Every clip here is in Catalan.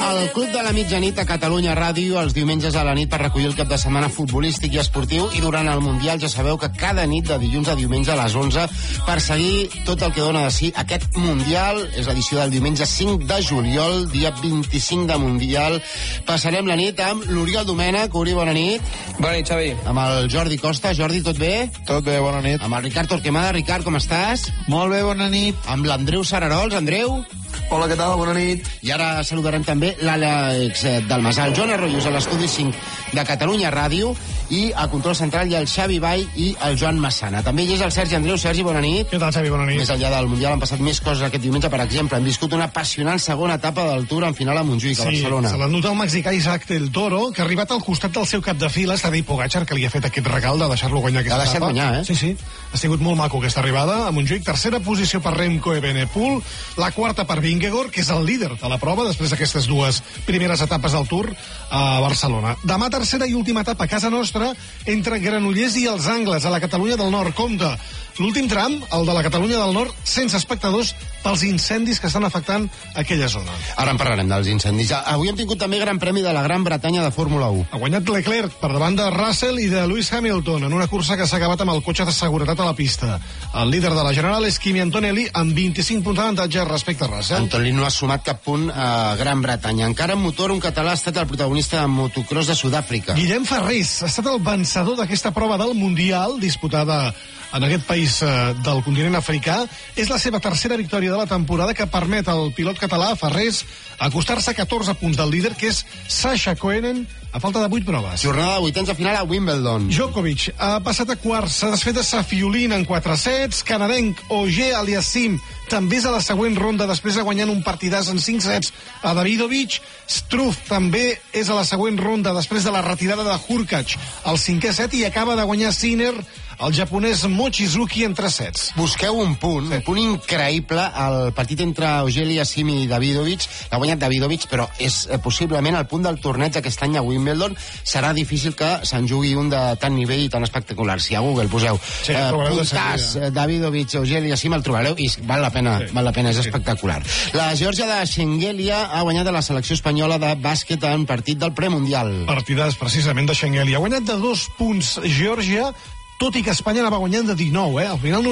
El Club de la Mitjanit a Catalunya Ràdio els diumenges a la nit per recollir el cap de setmana futbolístic i esportiu, i durant el Mundial ja sabeu que cada nit de dilluns a diumenge a les 11 per seguir tot el que dona de si aquest Mundial. És l'edició del diumenge 5 de juliol, dia 25 de Mundial. Passarem la nit amb l'Oriol Domènech. Uri, bona nit. Bona nit, Xavi. Amb el Jordi Costa. Jordi, tot bé? Tot bé, bona nit. Amb el Ricard Torquemada. Ricard, com estàs? Molt bé, bona nit. Amb l'Andreu Sararols. Andreu? Hola, què tal? Bona nit. I ara saludarem també l'Àlex Dalmasal. Joan Arroyos a l'estudi 5 de Catalunya Ràdio, i a control central hi ha el Xavi Vall i el Joan Massana. També hi és el Sergi Andreu. Sergi, bona nit. Què tal, Xavi? Bona nit. Més enllà del Mundial han passat més coses aquest diumenge. Per exemple, hem viscut una apassionant segona etapa del Tour en final a Montjuïc, a Barcelona. Se l'anota el mexicà Isaac del Toro, que ha arribat al costat del seu cap de files, Tadej Pogačar, que li ha fet aquest regal de deixar-lo guanyar aquesta etapa. L'ha deixat guanyar, eh? Sí. Ha sigut molt maco aquesta arribada a Montjuïc. Tercera posició per Remco Evenepoel, la quarta per Vingegaard, que és el líder de la prova després d'aquestes dues primeres etapes del Tour a Barcelona. Demà tercera i última etapa a casa nostra entre Granollers i els Angles, a la Catalunya del Nord. Compte, l'últim tram, el de la Catalunya del Nord, sense espectadors pels incendis que estan afectant aquella zona. Ara en parlarem dels incendis. Avui hem tingut també Gran Premi de la Gran Bretanya de Fórmula 1. Ha guanyat Leclerc per davant de Russell i de Lewis Hamilton en una cursa que s'ha acabat amb el cotxe de seguretat a la pista. El líder de la general és Kimi Antonelli amb 25 punts d'avantatge respecte a Russell. Antonelli no ha sumat cap punt a Gran Bretanya. Encara en motor, un català ha estat el protagonista de motocross de Sud-àfrica. Guillem Ferrés ha estat el vencedor d'aquesta prova del Mundial disputada en aquest país del continent africà. És la seva tercera victòria de la temporada, que permet al pilot català, Ferrés, acostar-se a 14 punts del líder, que és Sasha Koenen, a falta de 8 proves. Jornada de vuitens de final a Wimbledon. Djokovic ha passat a quarts, s'ha desfet de Safiulin en 4 sets. Canadenc Ogier Aliassim també és a la següent ronda, després de guanyar un partidàs en 5 sets a Davidovich. Struff també és a la següent ronda, després de la retirada de Hurkacz al 5è set, i acaba de guanyar Sinner, el japonès Mochizuki, en 3 sets. Busqueu un punt increïble. El partit entre Auger Aliassime i Davidovich l'ha guanyat Davidovich, però és possiblement el punt del torneig aquest any a Wimbledon. Serà difícil que se'n jugui un de tant nivell i tan espectacular. Si a Google poseu puntàs Davidovich, Auger Aliassime, el trobareu i val la pena, és espectacular. La Geòrgia de Schengelia ha guanyat a la selecció espanyola de bàsquet en partit del premundial. Partidàs precisament de Schengelia. Ha guanyat de 2 punts Geòrgia, tot i que Espanya anava guanyant de 19, Al final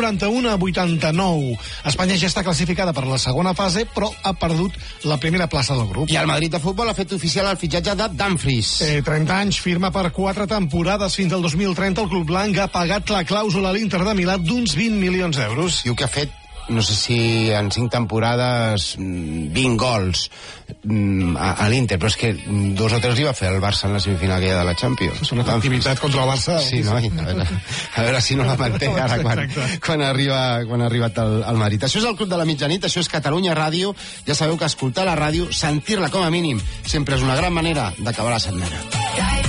91-89. Espanya ja està classificada per la segona fase, però ha perdut la primera plaça del grup. I el Madrid de futbol ha fet oficial el fitxatge de Dumfries. 30 anys, firma per 4 temporades fins al 2030. El club blanc ha pagat la clàusula a l'Inter de Milà d'uns 20 milions d'euros. Diu que ha fet, no sé si en 5 temporades 20 gols a l'Inter, però és que 2 o 3 li va fer el Barça en la semifinal aquella de la Champions. És una activitat contra el Barça. Sí, no? A veure si no la manté ara quan ha arribat al Madrid. Això és el Club de la Mitjanit, això és Catalunya Ràdio. Ja sabeu que escoltar la ràdio, sentir-la com a mínim, sempre és una gran manera d'acabar la setmana.